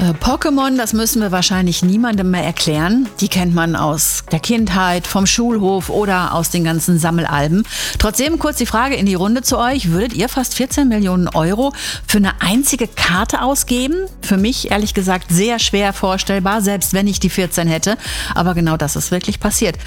Pokémon, das müssen wir wahrscheinlich niemandem mehr erklären. Die kennt man aus der Kindheit, vom Schulhof oder aus den ganzen Sammelalben. Trotzdem kurz die Frage in die Runde zu euch. Würdet ihr fast 14 Millionen Euro für eine einzige Karte ausgeben? Für mich ehrlich gesagt sehr schwer vorstellbar, selbst wenn ich die 14 hätte. Aber genau das ist wirklich passiert.